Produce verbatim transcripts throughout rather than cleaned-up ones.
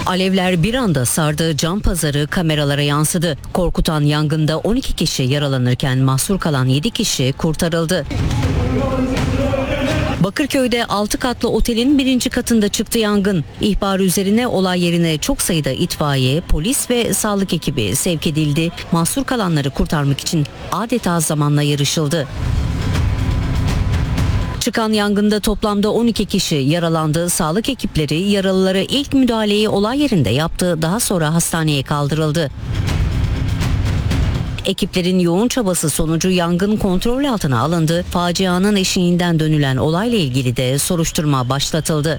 Alevler bir anda sardığı cam pazarı kameralara yansıdı. Korkutan yangında on iki kişi yaralanırken mahsur kalan yedi kişi kurtarıldı. Bakırköy'de altı katlı otelin birinci katında çıktı yangın. İhbar üzerine olay yerine çok sayıda itfaiye, polis ve sağlık ekibi sevk edildi. Mahsur kalanları kurtarmak için adeta zamanla yarışıldı. Çıkan yangında toplamda on iki kişi yaralandı. Sağlık ekipleri yaralılara ilk müdahaleyi olay yerinde yaptı. Daha sonra hastaneye kaldırıldı. Ekiplerin yoğun çabası sonucu yangın kontrol altına alındı. Facianın eşiğinden dönülen olayla ilgili de soruşturma başlatıldı.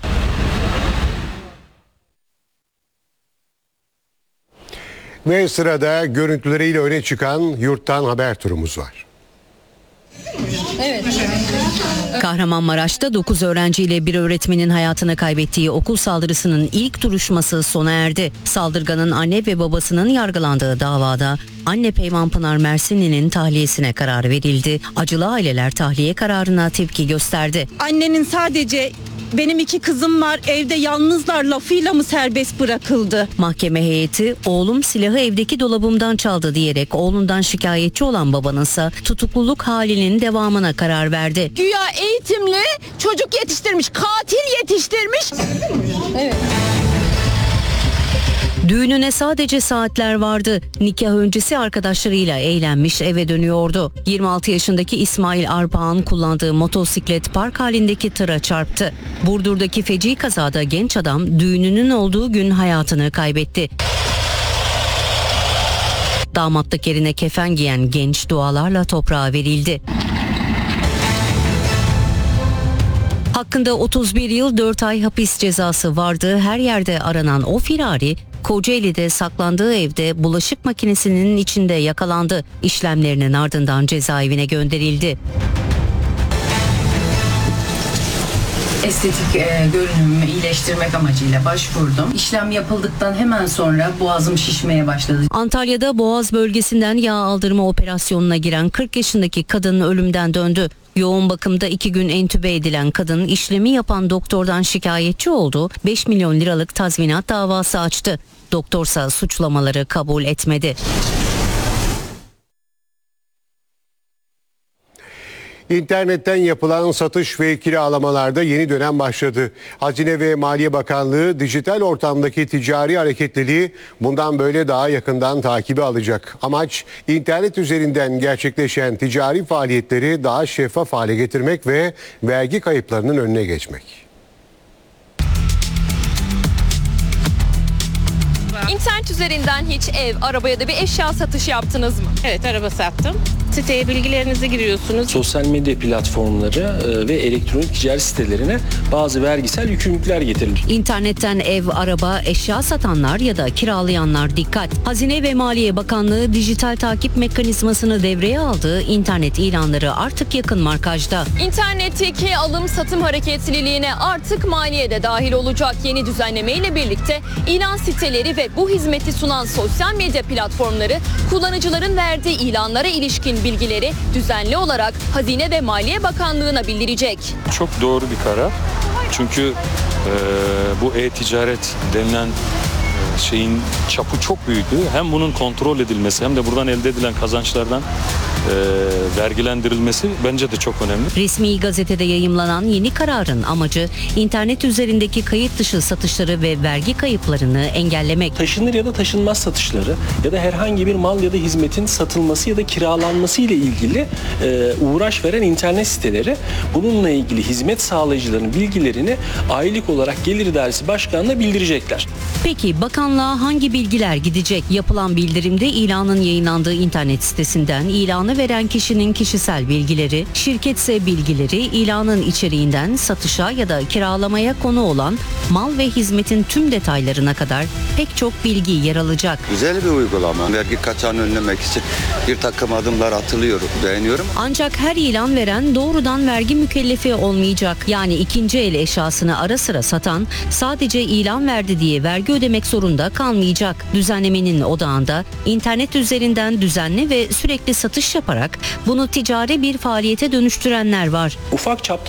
Ve sırada görüntüleriyle öne çıkan Yurttan haber turumuz var. Evet. Kahramanmaraş'ta dokuz öğrenciyle bir öğretmenin hayatını kaybettiği okul saldırısının ilk duruşması sona erdi. Saldırganın anne ve babasının yargılandığı davada anne Peyman Pınar Mersinli'nin tahliyesine karar verildi. Acılı aileler tahliye kararına tepki gösterdi. Annenin sadece benim iki kızım var, evde yalnızlar lafıyla mı serbest bırakıldı? Mahkeme heyeti oğlum silahı evdeki dolabımdan çaldı diyerek oğlundan şikayetçi olan babanınsa tutukluluk halinin devamına karar verdi. Güya eğitimli çocuk yetiştirmiş, katil yetiştirmiş. Evet. Düğününe sadece saatler vardı. Nikah öncesi arkadaşlarıyla eğlenmiş eve dönüyordu. yirmi altı yaşındaki İsmail Arpağan kullandığı motosiklet park halindeki tıra çarptı. Burdur'daki feci kazada genç adam düğününün olduğu gün hayatını kaybetti. Damatlık yerine kefen giyen genç dualarla toprağa verildi. Hakkında otuz bir yıl dört ay hapis cezası vardı. Her yerde aranan o firari Kocaeli'de saklandığı evde bulaşık makinesinin içinde yakalandı. İşlemlerinin ardından cezaevine gönderildi. Estetik e, görünümümü iyileştirmek amacıyla başvurdum. İşlem yapıldıktan hemen sonra boğazım şişmeye başladı. Antalya'da boğaz bölgesinden yağ aldırma operasyonuna giren kırk yaşındaki kadın ölümden döndü. Yoğun bakımda iki gün entübe edilen kadın işlemi yapan doktordan şikayetçi oldu. beş milyon liralık tazminat davası açtı. Doktorsa suçlamaları kabul etmedi. İnternetten yapılan satış ve kiralamalarda yeni dönem başladı. Hazine ve Maliye Bakanlığı dijital ortamdaki ticari hareketliliği bundan böyle daha yakından takibi alacak. Amaç internet üzerinden gerçekleşen ticari faaliyetleri daha şeffaf hale getirmek ve vergi kayıplarının önüne geçmek. İnternet üzerinden hiç ev, araba ya da bir eşya satışı yaptınız mı? Evet, araba sattım. Siteye bilgilerinizi giriyorsunuz. Sosyal medya platformları ve elektronik ticaret sitelerine bazı vergisel yükümlülükler getirilir. İnternetten ev, araba, eşya satanlar ya da kiralayanlar dikkat. Hazine ve Maliye Bakanlığı dijital takip mekanizmasını devreye aldı. İnternet ilanları artık yakın markajda. İnternetteki alım satım hareketliliğine artık maliye de dahil olacak. Yeni düzenleme ile birlikte ilan siteleri ve bu hizmeti sunan sosyal medya platformları kullanıcıların verdiği ilanlara ilişkin bilgileri düzenli olarak Hazine ve Maliye Bakanlığı'na bildirecek. Çok doğru bir karar. Çünkü e, bu e-ticaret denilen e, şeyin çapı çok büyüdü. Hem bunun kontrol edilmesi hem de buradan elde edilen kazançlardan e, vergilendirilmesi bence de çok önemli. Resmi gazetede yayımlanan yeni kararın amacı internet üzerindeki kayıt dışı satışları ve vergi kayıplarını engellemek. Taşınır ya da taşınmaz satışları ya da herhangi bir mal ya da hizmetin satılması ya da kiralanması ile ilgili e, uğraş veren internet siteleri bununla ilgili hizmet sağlayıcıların bilgilerini aylık olarak Gelir İdaresi Başkanlığı'na bildirecekler. Peki bakanlığa hangi bilgiler gidecek? Yapılan bildirimde ilanın yayınlandığı internet sitesinden ilanı veren kişinin kişisel bilgileri, şirketse bilgileri, ilanın içeriğinden satışa ya da kiralamaya konu olan mal ve hizmetin tüm detaylarına kadar pek çok bilgi yer alacak. Güzel bir uygulama. Vergi kaçağını önlemek için bir takım adımlar atılıyorum, beğeniyorum. Ancak her ilan veren doğrudan vergi mükellefi olmayacak. Yani ikinci el eşyasını ara sıra satan sadece ilan verdi diye vergi ödemek zorunda kalmayacak. Düzenlemenin odağında internet üzerinden düzenli ve sürekli satış yaparak bunu ticari bir faaliyete dönüştürenler var. Ufak çaplı